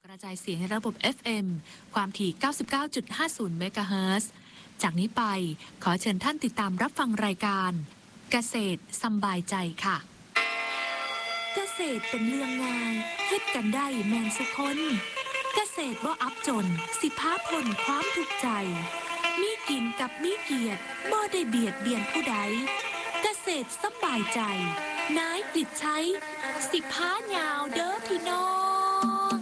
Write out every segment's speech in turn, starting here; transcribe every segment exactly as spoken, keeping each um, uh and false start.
กระจายเสียงในระบบ เอฟ เอ็ม ความถี่ เก้าสิบเก้าจุดห้าศูนย์ เมกะเฮิรตซ์ จากนี้ไปขอเชิญท่านติดตามรับฟังรายการเกษตรสำบายใจค่ะเกษตรเป็นเรื่องง่ายเฮ็ดกันได้แมนสุคนเกษตรบ่อับจนสิพาพ้นความทุกข์ใจมีกินกับมีเกียรติบ่ได้เบียดเบียนผู้ใดเกษตรสำบายใจนายกฤษชัยสิพายาวเด้อพี่น้อง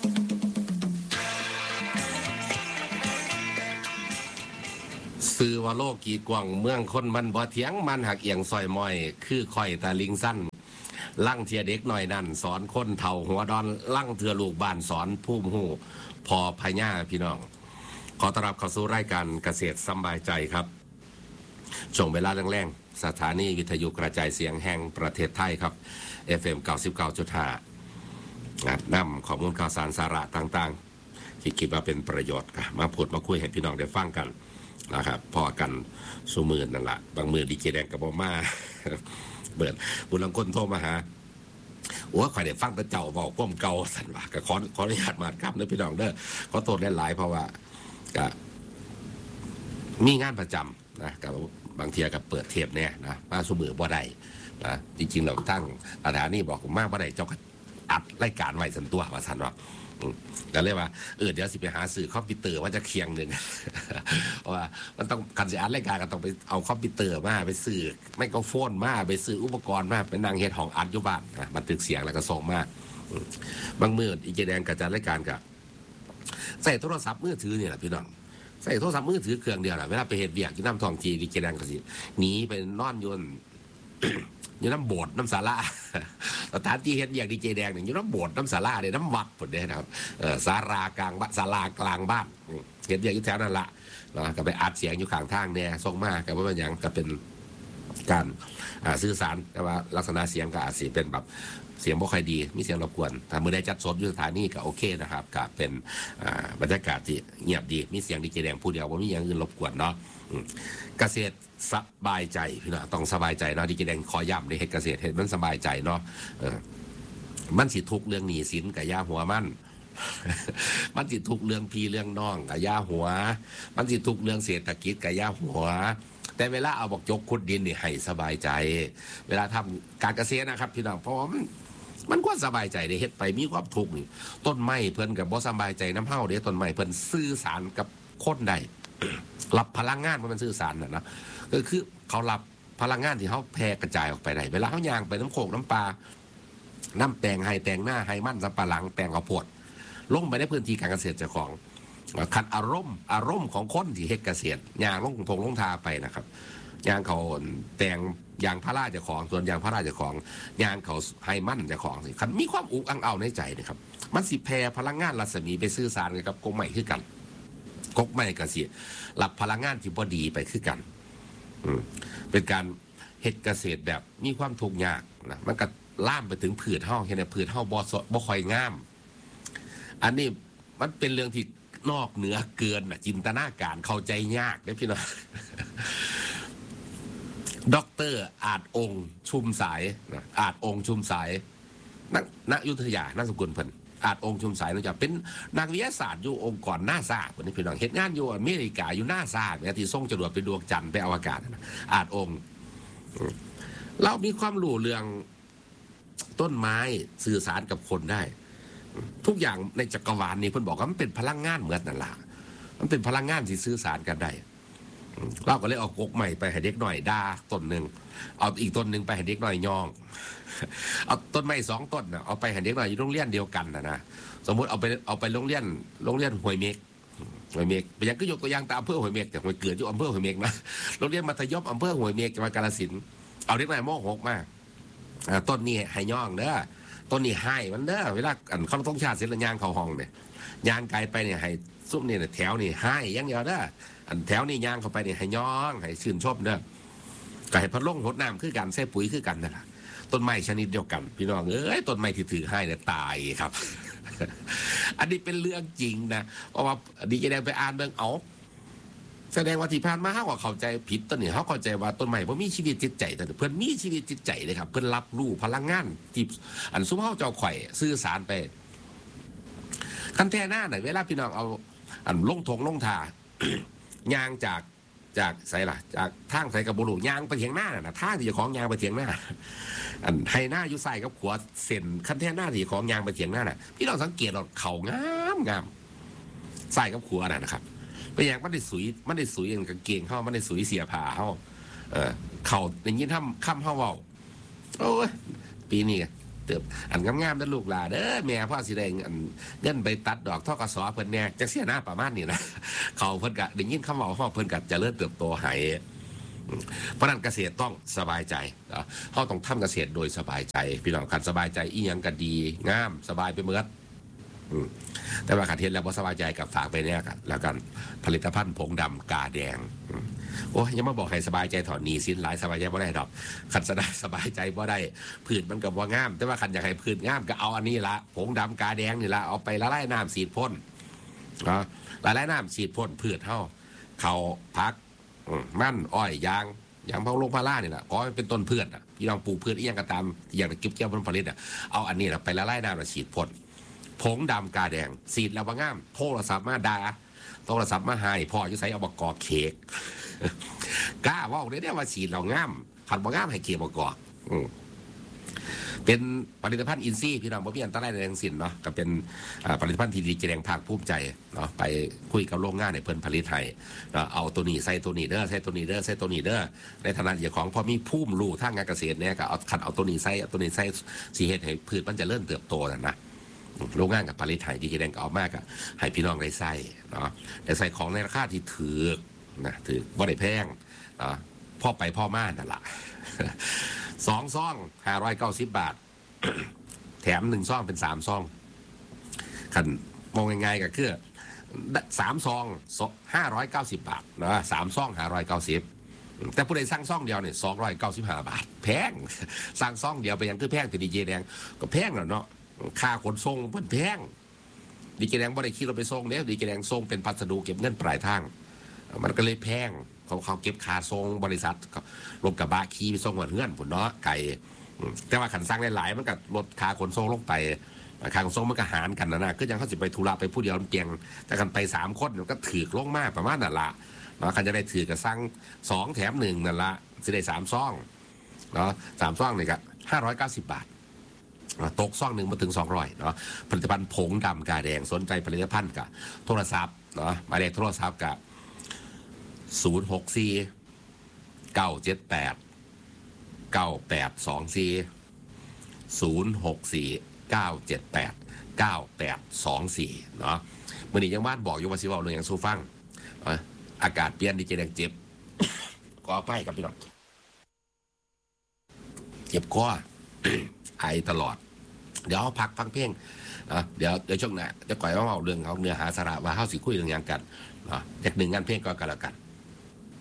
ซื้อว่าโลกีกว่างเมืองคนมันบ่เถียงมันหักเอียงซอยมอยคือข่อยตาลิงสั้นลั่งเทียเด็กหน่อยนั่นสอนคนเฒ่าหัวดอนลั่งเถือลูกบ้านสอนผู้หูพอพญาพี่น้องขอต้อนรับเข้าสู่รายการเกษตรสำบายใจครับช่วงเวลาแรงๆสถานีวิทยุกระจายเสียงแห่งประเทศไทยครับ เอฟ เอ็ม เก้าสิบเก้าจุดห้า นำข้อมูลข่าวสารสาระต่างๆที่คิดว่าเป็นประโยชน์มาพูดมาคุยให้พี่น้องได้ฟังกันนะครับพอกันสุมือนั่นแหละบางมือดีเจแดงกับบ่มาเบิดบุญลังคนโทรมาหาว่าข่อยได้ฟังแต่เจ้าบอกก้มเก่าสันว่าก็ขอขออนุญาตมาครับเด้อพี่น้องเด้อขอโทษหลายๆเพราะว่าก็มีงานประจำนะกับบางเทียกับเปิดเทปเนี่ยนะมาสุมือบ่ได้นะจริงๆเราตั้งสถานีบอกมากบ่ได้เจ้าก็อัดรายการไว้สันตัวว่าสันว่าก็เลยว่าเออเดี๋ยวสิไปหาสื่อคอมพิวเตอร์ว่าจะเคียงหนึ่งว่ามันต้องการจะอัดรายการก็ต้องไปเอาคอมพิวเตอร์มาไปสื่อไมโครโฟนมาไปซื้ออุปกรณ์มาเป็นนางเฮ็ดของอัดอยู่บ้านนะบันทึกเสียงแล้วก็ส่งมาบางมืออีเจแดงกระจายรายการกับใส่โทรศัพท์มือถือเนี่ยแหละพี่น้องใส่โทรศัพท์มือถือเครื่องเดียวแหละเวลาไปเฮ็ดเวียกอยู่น้ำทองจีอีเจแดงก็สิหนีไปนอนยนอยู่น้ำโบสถ์น้ำศาลาสถานที่เฮ็ดอย่างดีเจแดงเนี่ยอยู่น้ำโบสถ์น้ำศาลาเนี่ยน้ำวัดหมดเลยนะครับศาลากลางบ้านศาลากลางบ้านเฮ็ดอย่างอยู่แถวนั้นละนะก็ไปอัดเสียงอยู่ข้างทางเนี่ยส่งมากับว่าอย่างก็เป็นการสื่อสารแต่ว่าลักษณะเสียงก็อาจจะเป็นแบบเสียงบ่ค่อยดีมีเสียงรบกวนถ้ามือได้จัดสดอยู่สถานีก็โอเคนะครับก็เป็นบรรยากาศที่เงียบดีมีเสียงดีเจแดงผู้เดียวว่ามีอย่างอื่นรบกวนเนาะเกษตรสบายใจพี่น้องต้องสบายใจเนาะดีเจแดงขอย้ำในเฮ็ดเกษตรเฮ็ดมันสบายใจเนาะมันสิทุกเรื่องหนี้สินกับย่าหัวมันมันสิทุกเรื่องพี่เรื่องน้องกับย่าหัวมันสิทุกเรื่องเศรษฐกิจกับย่าหัวแต่เวลาเอาบอกยกขุดดินนี่ให้สบายใจเวลาทำการเกษตรนะครับพี่น้องเพราะมันมันก็สบายใจได้เฮ็ดไปมีความทุกข์นี่ต้นไม้เพิ่นกับบ่สบายใจน้ำเฮาเด้ต้นไม้เพิ่นสื่อสารกับคนได้รับพลังงานมันสื่อสารน่ะนะก็คือเขารับพลังงานที่เขาแพร่กระจายออกไปได้เวลาเขาย่างไปน้ำโขกน้ำปลาน้ำแตงไฮแตงหน้าไฮมันสับปะหลังแตงข้าวโพดลงไปในพื้นที่การเกษตรเจ้าของขัดอารมณ์อารมณ์ของคนที่เฮ็ดเกษตรย่างลงทงลงทาไปนะครับย่างเขาแตงยางพาราเจ้าของส่วนยางพาราเจ้าของยางเขาไฮมันเจ้าของสิคันมีความอุกอังเอาในใจนะครับมันสิแพร่พลังงานรัศมีไปสื่อสารกับกงใหม่คือกันกกใหม่ก็สิรับพลังงานที่บ่ดีไปคือกันเป็นการเฮ็ดเกษตรแบบมีความทุกข์ยากนะมันก็ล่ามไปถึงพืชเฮาเฮ็ดให้พืชเฮาบ่บ่ค่อยงามอันนี้มันเป็นเรื่องที่นอกเหนือเกินน่ะจินตนาการเข้าใจยากเด้อพี่น้องด็อกเตอร์อาจองค์ชุมสายนะอาจองค์ชุมสายนักนักยุทธยานักสกุลเพิ่นอาจองค์ชุมสายเราจะเป็นนักวิทยาศาสตร์อยู่องค์กรนาซาคนนี้พี่น้องเฮ็ดงานอยู่อเมริกาอยู่นาซาเนี่ยที่ส่งจรวดไปดวงจันทร์ไปอวกาศนะอาจองค์เรามีความรู้เรื่องต้นไม้สื่อสารกับคนได้ทุกอย่างในจักรวาลนี้เพิ่นบอกว่ามันเป็นพลังงานเหมือนนั่นล่ะมันเป็นพลังงานที่สื่อสารกันได้เราก็เลยเอากกใหม่ไปให้เด็กหน่อยด่าต้นหนึ่งเอาอีกต้นหนึ่งไปให้เด็กหน่อยย่องเอาต้นไม้สองต้นนะเอาไปให้เด็กหน่อยอยู่โรงเรียนเดียวกันนะนะสมมติเอาไปเอาไปโรงเรียนโรงเรียนห้วยเมฆห้วยเมฆไปยังก็ยกตัวอย่างตามอำเภอห้วยเมฆแต่ห้วยเกิดอยู่อำเภอห้วยเมฆนะโรงเรียนมัธยมอำเภอห้วยเมฆจังหวัดกาฬสินธุ์เอาเด็กหน่อยมอหกมาต้นนี้ให้ย่องเด้อต้นนี้ให้มันเด้อเวลาเขาต้องชาติเสร็จแล้วย่างเขาห้องเนี่ยย่างไกลไปเนี่ยให้ซุ้มเนี่ยแถวนี่ให้ยังเดียวเด้ออันแถวนี้ย่างเข้าไปเนี่ยให้ย่องให้ชื่นชมเด้อก็ให้พัดลมหดน้ำคือกันใส่ปุ๋ยคือกันนั่นแหละต้นไม้ชนิดเดียวกันพี่น้องเอ้ยต้นไม้ที่ถือให้เนี่ยตายครับ อันนี้เป็นเรื่องจริงนะเพราะว่าดีเจแดงไปอ่านเรื่องเอาแสดงว่าที่ผ่านมาเฮาก็เข้าใจผิดต้นนี่เฮาเข้าใจว่าต้นไม้บ่มีชีวิตจิตใจแต่เพิ่นมีชีวิตจิตใจเลยครับเพิ่นรับรู้พลังงานที่อันซุมเฮาเจ้าข่อยสื่อสารไปคันแท่หน้าไหนเวลาพี่น้องเอาอันลงทงลงทา ยางจากจากใส่ละจากทางใส่กับบุรุษยางไปเถียงหน้าน่ะทางที่จะของยางไปเถียงหน้าอันไทยหน้าอยู่ใส่กับขวดเส้นคันแท่หน้าที่ของยางไปเถียงหน้าน่ะพี่น้องสังเกตเราเข่างามงามใส่กับขวดน่ะนะครับไปอย่างมันได้สุยมันได้สุยอย่างกางเกงเข้ามันได้สุยเสียผ้าเข้าเออเข่าอย่างนี้ทำข้ามเข้าเว้าโอ้ยปีนี้เติบอันงามๆนั่นลูกหลานเด้อแม่พ่อสิได้อันเงินไปตัดดอกทกสเพิ่นแน่จังเสียหน้าประมาณนี้นะเขาเพิ่นก็ได้ยินคำเว้าเฮาเพิ่นก็จะเริ่มเติบโตให้เพราะนั้นเกษตรต้องสบายใจเฮาต้องทำเกษตรโดยสบายใจพี่น้องคันสบายใจอีหยังก็ดีงามสบายไปหมดแต่ว่าขัดเทียนแล้วพอสบายใจกับฝากไปเนี่ยกันแล้วกันผลิตภัณฑ์ผงดำกาแดงโอ้ยยังมาบอกให้สบายใจถอนหนีสินหลายสบายใจบ่ได้ดอกขันสบายสบายใจบ่ได้พืชมันกับว่างามแต่ว่าขันอยากให้พืชงามก็เอาอันนี้ละผงดำกาแดงนี่ละเอาไปละลายน้ำสีดพ่นนะละลายน้ำสีดพ่นพืชเท่าเขาพักมั่นอ้อยยางยางพาลงพาล่านี่แหละขอเป็นต้นพืชอ่ะพี่น้องปลูกพืชอีกอย่างก็ตามอย่างเก็บเกี่ยวผลผลิตอ่ะเอาอันนี้แหละไปละลายน้ำแล้วสีดพ่นผงดำกาแดงสีดแล้วว่างามโทรศัพท์มาด่าโทรศัพท์มาให้พ่อจะใส่เอาบกอเค้กกล้าว่าเนี่ยว่าสีเรางามผัดบ่งามให้เค้กบกอเป็นผลิตภัณฑ์อินซี่พี่น้องบ่มีอันตรายในทั้งสิ้นเนาะก็เป็นผลิตภัณฑ์ที่ดีแสดงภาคภูมิใจเนาะไปคุยกับโรงงานในเพิ่นผลิตให้เอาตัวนี้ใส่ตัวนี้เด้อใส่ตัวนี้เด้อใส่ตัวนี้เด้อในฐานะเจ้าของพอมีภูมิรู้ทางงานเกษตรเนี่ยก็เอาคันเอาตัวนี้ใส่เอาตัวนี้ใส่สีเฮ็ดให้พืชมันจะเริ่มเติบโตนั่นนะโรงงานกับผลิตให้ดีแสดงก็เอามากอะให้พี่น้องได้ใส่เนาะแต่ใส่ของในราคาที่ถือนะถือว่าได้แพงนะพ่อไปพ่อมานั่นแหละสองซองห้าร้อยเก้าสิบบาทแถมหนึ่งซองเป็นสามซองขันมองง่ายๆก็คือสามซองห้าร้อยเก้าสิบบาทนะสามซองห้าร้อยเก้าสิบแต่ผู้ใดสั่งซองเดียวเนี่ยสองร้อยเก้าสิบห้าบาทแพงสั่งซองเดียวไปยังคือแพงแต่ดีเจแดงก็แพงแล้วเนาะค่าขนส่งเพิ่นแพงดีเจแดงบ่ได้ขี่รถไปส่งเนี่ยดีเจแดงส่งเป็นพัสดุเก็บเงินปลายทางมันก็เลยแพงเขาเขาเก็บค่าส่งบริษัทรถกระบะขี่ไปส่งหัวเฮือนผุนเนาะไก่แต่ว่าขันสร้างหลายๆมันก็ลดค่าขนส่งลงไปค่าขนส่งมันก็หารกันนะนะคือยังเขาสิไปธุระไปผู้เดียวมันเปียงแต่กันไปสามคนมันก็ถือลงมากประมาณนั่นละเนาะคันจะได้ถือกับสร้างสองแถมหนึ่งนั่นละสิได้สามซองเนาะสามซองนี่ก็ห้าร้อยเก้าสิบบาทตกซองหนึ่งมาถึงสองร้อยเนาะผลิตภัณฑ์ผงดำกาแดงสนใจผลิตภัณฑ์กับโทรศัพท์เนาะหมายเลขโทรศัพท์กับศูนย์หกสี่เก้าเจ็ดแปดเก้าแปดสองสี่ศูนย์หกสี่เก้าเจ็ดแปดเก้าแปดสองสี่เนาะมื่อนี้ยังบ้านบอกอยู่ว่าสิว่าเรื่องอย่างสู้ฟังอากาศเปลี่ยนดีเจแดงเจ็บก็ไปกับพี่น้องเจ็บคอ ไอตลอดเดี๋ยวพักฟังเพลงนะเดี๋ยวเดี๋ยวช่วงหน้าจะก่อยว่าเอาเรื่องเขาเนื้อหาสาระว่าเฮาสิคุยเรื่องอย่างกันนะจากหนึ่งงานเพลงก็กันแล้วกัน